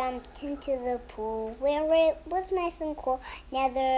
jumped into the pool where it was nice and cool. Now